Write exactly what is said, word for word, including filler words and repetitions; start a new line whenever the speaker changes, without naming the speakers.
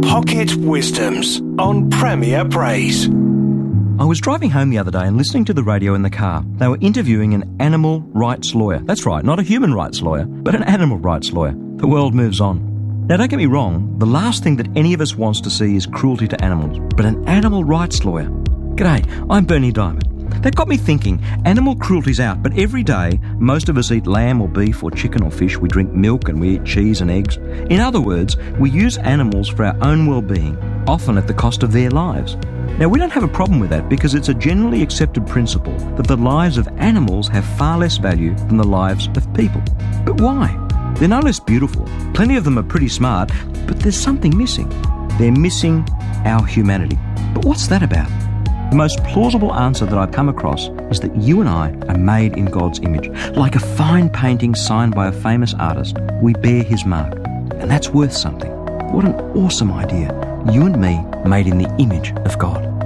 Pocket Wisdoms on Premier Praise.
I was driving home the other day and listening to the radio in the car. They were interviewing an animal rights lawyer. That's right, not a human rights lawyer, but an animal rights lawyer. The world moves on. Now, don't get me wrong, the last thing that any of us wants to see is cruelty to animals, but an animal rights lawyer. G'day, I'm Bernie Diamond. That got me thinking, animal cruelty's out, but every day most of us eat lamb or beef or chicken or fish, we drink milk and we eat cheese and eggs. In other words, we use animals for our own well-being, often at the cost of their lives. Now, we don't have a problem with that because it's a generally accepted principle that the lives of animals have far less value than the lives of people. But why? They're no less beautiful. Plenty of them are pretty smart, but there's something missing. They're missing our humanity. But what's that about? The most plausible answer that I've come across is that you and I are made in God's image. Like a fine painting signed by a famous artist, we bear his mark. And that's worth something. What an awesome idea. You and me made in the image of God.